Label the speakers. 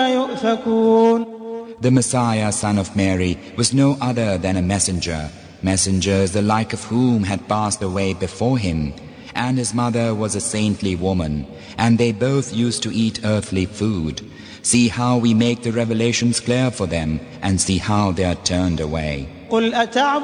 Speaker 1: يؤفكون.
Speaker 2: The Messiah, son of Mary, was no other than a messenger, messengers the like of whom had passed away before him, and his mother was a saintly woman, and they both used to eat earthly food. See how we make the revelations clear for them, and see how they are turned away.